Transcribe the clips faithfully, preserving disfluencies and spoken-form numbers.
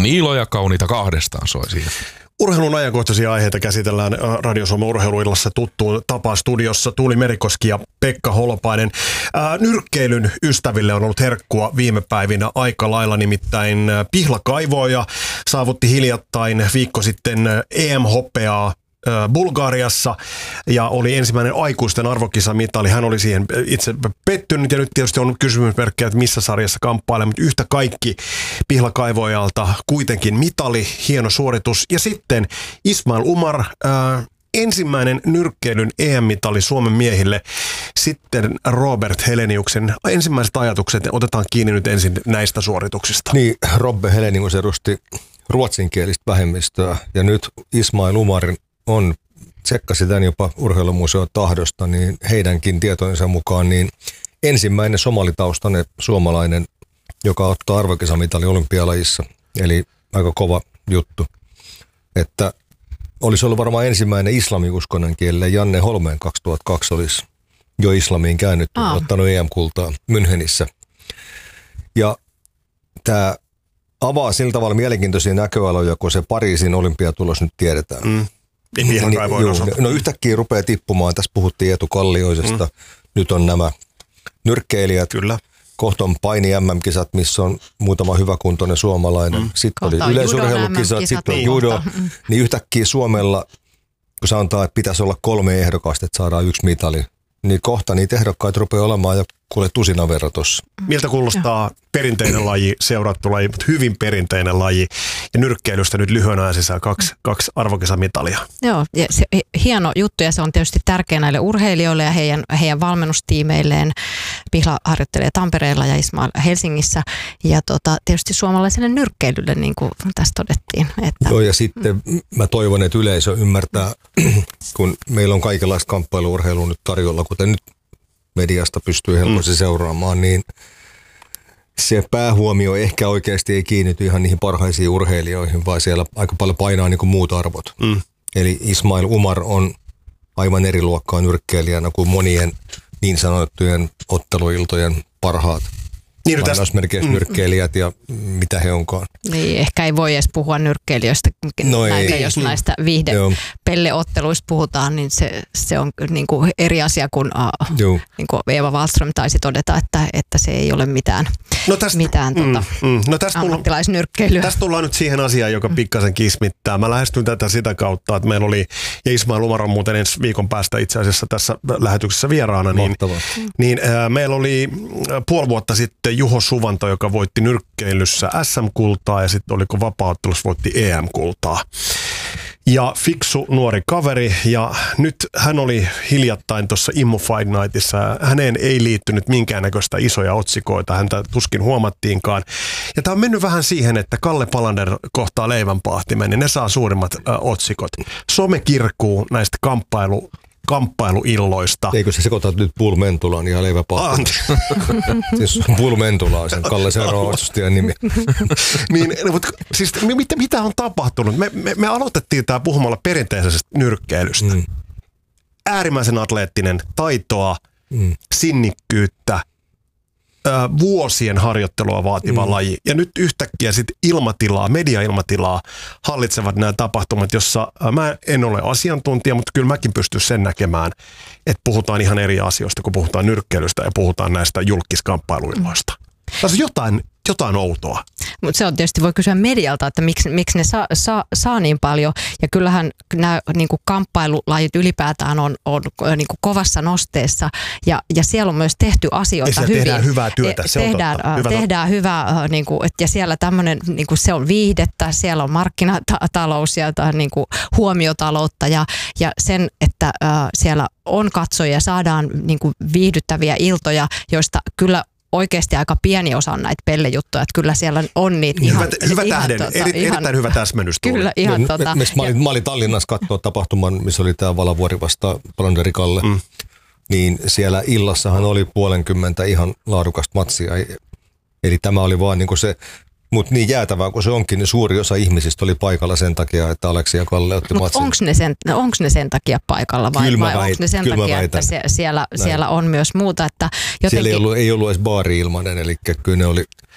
Niilo ja kauniita kahdestaan soi siinä. Urheilun ajankohtaisia aiheita käsitellään Radio Suomen urheiluillassa tuttuun tapaan studiossa. Tuuli Merikoski ja Pekka Holopainen. Ää, nyrkkeilyn ystäville on ollut herkkua viime päivinä aika lailla, nimittäin Pihlakaivoja saavutti hiljattain viikko sitten E M-hopeaa Bulgariassa ja oli ensimmäinen aikuisten arvokisamitali. Hän oli siihen itse pettynyt ja nyt tietysti on kysymysmerkkejä, että missä sarjassa kamppailee, mutta yhtä kaikki Pihlakaivojalta kuitenkin mitali, hieno suoritus. Ja sitten Ismail Umar, ää, ensimmäinen nyrkkeilyn E M-mitali Suomen miehille. Sitten Robert Heleniuksen ensimmäiset ajatukset, otetaan kiinni nyt ensin näistä suorituksista. Niin, Robbe Helenius edusti ruotsinkielistä vähemmistöä ja nyt Ismail Umarin on, tsekkasi tämän jopa urheilumuseon tahdosta, niin heidänkin tietojensa mukaan niin ensimmäinen somalitaustainen suomalainen, joka ottaa arvokisamitali olympialajissa. Eli aika kova juttu. Että olisi ollut varmaan ensimmäinen islamiuskonnon kielelle. Janne Holmeen kaksituhattakaksi olisi jo islamiin käännytty, Aa. ottanut E M-kultaa Münchenissä. Ja tämä avaa sillä tavalla mielenkiintoisia näköaloja, kun se Pariisin olympiatulos nyt tiedetään. Mm. Niin, niin, juu, no yhtäkkiä rupeaa tippumaan. Tässä puhuttiin Eetu Kallioisesta. Mm. Nyt on nämä nyrkkeilijät. Kyllä. Kohta on paini M M-kisat, missä on muutama hyväkuntoinen suomalainen. Mm. Sitten kohta oli yleisurheilukisat, sitten on judo. Mm. Niin yhtäkkiä Suomella, kun sanotaan, että pitäisi olla kolme ehdokasta, että saadaan yksi mitali, niin kohta niitä ehdokkaita rupeaa olemaan ja kuule tusina verran tuossa. Miltä kuulostaa perinteinen laji, seurattu laji, mutta hyvin perinteinen laji. Ja nyrkkeilystä nyt lyhyen ajan sisään kaksi, kaksi arvokisamitalia. Joo, ja se, hieno juttu ja se on tietysti tärkeä näille urheilijoille ja heidän, heidän valmennustiimeilleen. Pihla harjoittelee Tampereella ja Ismail Helsingissä. Ja tota, tietysti suomalaiselle nyrkkeilylle, niin kuin tässä todettiin. Että, Joo, ja sitten mä toivon, että yleisö ymmärtää, kun meillä on kaikenlaista kamppailu-urheilua nyt tarjolla, kuten nyt mediasta pystyy helposti mm. seuraamaan, niin se päähuomio ehkä oikeasti ei kiinnity ihan niihin parhaisiin urheilijoihin, vaan siellä aika paljon painaa niin kuin muut arvot. Mm. Eli Ismail Umar on aivan eri luokkaa nyrkkeilijänä kuin monien niin sanottujen otteluiltojen parhaat. Niin, lainausmerkeissä nyrkkeilijät ja mitä he onkaan. Niin, ehkä ei voi edes puhua nyrkkeilijöistä, no näitä, ei, jos niin. näistä viihdepelleotteluista puhutaan, niin se, se on niin kuin eri asia kuin, uh, niin kuin Eeva Wallström taisi todeta, että, että se ei ole mitään, no tästä, mitään mm, tota, mm, no tästä ammattilaisnyrkkeilyä. Tästä tullaan nyt siihen asiaan, joka pikkasen kismittää. Mä lähestyn tätä sitä kautta, että meillä oli, ja Ismail Umar on muuten ensi viikon päästä itse asiassa tässä lähetyksessä vieraana, niin, niin äh, meillä oli puoli vuotta sitten Juho Suvanto, joka voitti nyrkkeilyssä S M-kultaa ja sitten oliko vapaa-ottelussa voitti E M-kultaa. Ja fiksu nuori kaveri ja nyt hän oli hiljattain tuossa Immo Fight Nightissa. Häneen ei liittynyt minkäännäköistä isoja otsikoita, häntä tuskin huomattiinkaan. Ja tämä on mennyt vähän siihen, että Kalle Palander kohtaa leivänpahtimen, niin ne saa suurimmat ö, otsikot. Some kirkuu näistä kamppailu kamppailuilloista. Eikö se sekoitat nyt Bull Mentulan ja leiväpahtimen? Siis Bull Mentula on sen Kalle Seuraavastustajan nimi. niin, mutta siis mitä, mitä on tapahtunut? Me, me, me aloitettiin tämä puhumalla perinteisestä nyrkkeilystä. Mm. Äärimmäisen atleettinen, taitoa, mm. sinnikkyyttä, ö, vuosien harjoittelua vaativa mm. laji. Ja nyt yhtäkkiä sitten ilmatilaa, media-ilmatilaa hallitsevat nämä tapahtumat, jossa ö, mä en ole asiantuntija, mutta kyllä mäkin pystyn sen näkemään, että puhutaan ihan eri asioista, kun puhutaan nyrkkeilystä ja puhutaan näistä julkiskamppailuilloista. Tässä on jotain, jotain outoa. Mutta se on tietysti, voi kysyä medialta, että miksi, miksi ne saa, saa, saa niin paljon. Ja kyllähän nämä niin kuin kamppailulajit ylipäätään on, on niin kuin kovassa nosteessa. Ja, ja siellä on myös tehty asioita hyvin. Tehdään hyvää työtä, se tehdään, on totta. Hyvä tehdään hyvää, niin kuin, ja siellä tämmöinen, niin kuin se on viihdettä, siellä on markkinatalous ja niin kuin huomiotaloutta. Ja, ja sen, että äh, siellä on katsojia, saadaan niin kuin viihdyttäviä iltoja, joista kyllä oikeasti aika pieni osa on näitä pellejuttuja, että kyllä siellä on niitä ihan... Hyvä, hyvä ihan, tähden, tota, eri, ihan, erittäin hyvä täsmennys. Kyllä, ihan no, tota... Mä olin, mä olin Tallinnassa katsoa tapahtuman, missä oli tämä Valavuori vasta Palanderi Kalle, mm. niin siellä illassahan oli puolenkymmentä ihan laadukasta matsia. Eli tämä oli vaan niin kuin se... Mutta niin jäätävää kuin se onkin, niin suuri osa ihmisistä oli paikalla sen takia, että Aleksi ja Kalle otti Mut matsin. Onko ne, sen, ne sen takia paikalla vai, vai onko ne sen takia, väitän. että se, siellä, siellä on myös muuta? Että jotenkin... Siellä ei ollut, ei ollut edes baari ilmainen, eli kyllä ne oli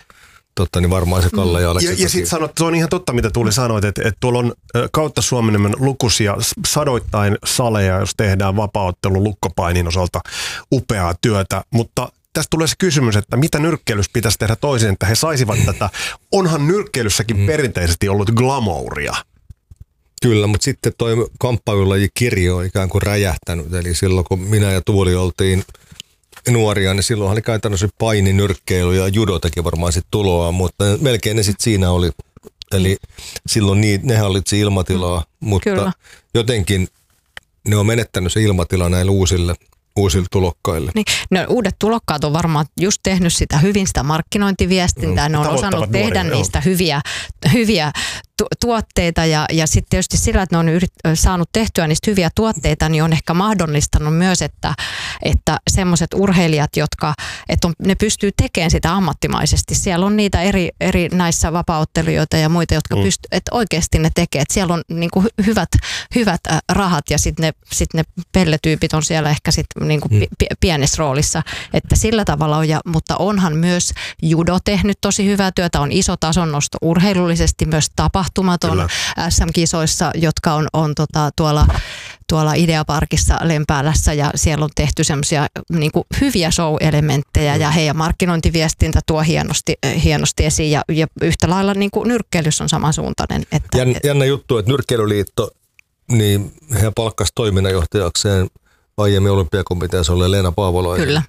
totta, niin varmaan se Kalle ja Aleksi. Ja, ja sitten sanot, se on ihan totta, mitä tuli sanoit, että, että tuolla on kautta Suomen lukuisia sadoittain saleja, jos tehdään vapaaottelu lukkopainin osalta upeaa työtä, mutta tästä tulee se kysymys, että mitä nyrkkeilyssä pitäisi tehdä toisin, että he saisivat tätä. Onhan nyrkkeilyssäkin mm. perinteisesti ollut glamouria. Kyllä, mutta sitten toi kamppailulajikirjo on ikään kuin räjähtänyt. Eli silloin kun minä ja Tuuli oltiin nuoria, niin silloin oli käytännössä paini, nyrkkeily ja judo teki varmaan sitten tuloa, mutta melkein ne sitten siinä oli. Eli silloin niin, ne hallitsi ilmatilaa, mutta Kyllä. jotenkin ne on menettänyt se ilmatila näille uusille uusille tulokkaille. Niin, no, uudet tulokkaat on varmaan just tehnyt sitä hyvin sitä markkinointiviestintää, mm. ne on osannut tehdä nuoria, niistä hyviä, hyviä tu- tuotteita ja, ja sitten tietysti sillä, että ne on yrit, saanut tehtyä niistä hyviä tuotteita, niin on ehkä mahdollistanut myös, että, että semmoiset urheilijat, jotka, että on, ne pystyy tekemään sitä ammattimaisesti. Siellä on niitä eri, eri näissä vapaaottelijoita ja muita, jotka mm. pystyy, että oikeasti ne tekee, että siellä on niin kuin hyvät, hyvät rahat ja sitten ne, sit ne pelletyypit on siellä ehkä sitten niin kuin p- pienessä roolissa, että sillä tavalla on, ja, mutta onhan myös judo tehnyt tosi hyvää työtä, on iso tasonnosto urheilullisesti, myös tapahtumat on S M-kisoissa, jotka on, on tota, tuolla, tuolla Ideaparkissa Lempäälässä, ja siellä on tehty semmoisia niin kuin hyviä show-elementtejä, ja heidän markkinointiviestintä tuo hienosti, hienosti esiin, ja, ja yhtä lailla niin kuin nyrkkeilys on samansuuntainen. Että, Jän, jännä juttu, että Nyrkkeilyliitto, niin he palkkasi toiminnanjohtajakseen aiemmin olympiakomiteassa oli Leena Paavolainen, Kyllä.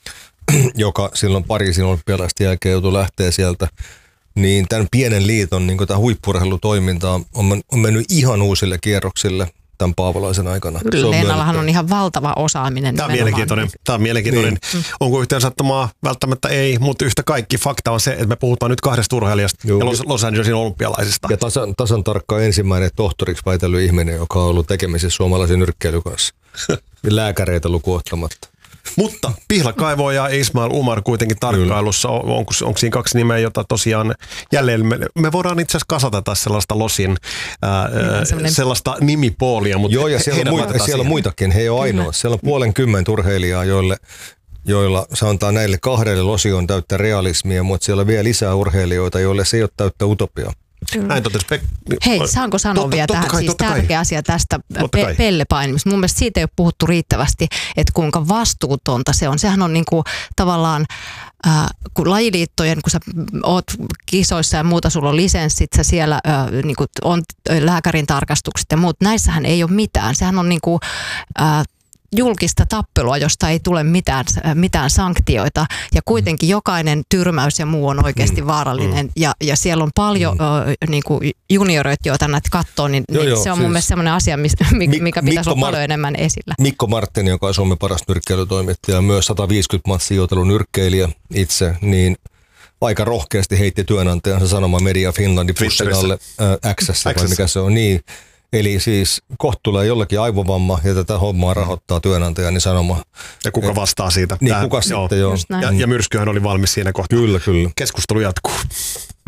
joka silloin Pariisin olympialaisten jälkeen joutui lähteä sieltä. Niin tämän pienen liiton niin tämä huippu-urheilutoiminta on, on mennyt ihan uusille kierroksille tämän Paavolaisen aikana. Kyllä, Leenallahan on ihan valtava osaaminen. Tämä on mielenkiintoinen. Tämä on mielenkiintoinen. Niin. Onko yhteen sattumaa? Välttämättä ei, mutta yhtä kaikki fakta on se, että me puhutaan nyt kahdesta urheilijasta Joo. ja Los, Los Angelesin olympialaisista. Ja tasan, tasan tarkkaan ensimmäinen tohtoriksi väitellyt ihminen, joka on ollut tekemisissä suomalaisen nyrkkeilyn kanssa. Lääkäreitä lukuun ottamatta. Mutta Pihlakaivo ja Ismail Umar kuitenkin tarkkailussa. On, onko, onko siinä kaksi nimeä, jota tosiaan jälleen me, me voidaan itse asiassa kasata tässä sellaista Losin ää, Sellainen... sellaista nimipoolia. Mutta Joo, ja siellä on, muita, siellä on muitakin. He ei ole ainoa. Siellä on puolen kymmentä urheilijaa, joille, joilla sanotaan näille kahdelle Losi on täyttä realismia, mutta siellä on vielä lisää urheilijoita, joille se ei ole täyttä utopiaa. Näin totesi Pek- Hei, saanko sanoa totta, vielä totta tähän kai, siis tärkeä kai. asia tästä pe- pellepainimista. Mun mielestä siitä ei ole puhuttu riittävästi, että kuinka vastuutonta se on. Sehän on niinku tavallaan, äh, kun lajiliittojen, kun sä oot kisoissa ja muuta, sulla on lisenssit, sä siellä äh, niinku on lääkärin tarkastukset ja muut. Näissähän ei ole mitään. Sehän on niinku... Äh, julkista tappelua, josta ei tule mitään, mitään sanktioita, ja kuitenkin jokainen tyrmäys ja muu on oikeasti vaarallinen, mm. ja, ja siellä on paljon mm. ö, niin kuin junioreita, joita näitä katsoo, niin, joo, niin joo, se on siis mun mielestä sellainen asia, mikä Mik- pitäisi olla Mar- paljon enemmän esillä. Mikko Martin, joka on Suomen paras nyrkkeilytoimittaja, myös sata viisikymmentä matsia joutelun nyrkkeilijä itse, niin aika rohkeasti heitti työnantajansa Sanoma Media Finlandin pussin alle äh, X-ssä, vai mikä se on, niin. Eli siis kohta tulee jollakin aivovamma ja tätä hommaa rahoittaa työnantaja, niin Sanoma. Ja kuka vastaa siitä? Niin, Tää, kuka joo, sitten joo. Ja, ja myrskyhän oli valmis siinä kohtaa. Kyllä, kyllä. Keskustelu jatkuu.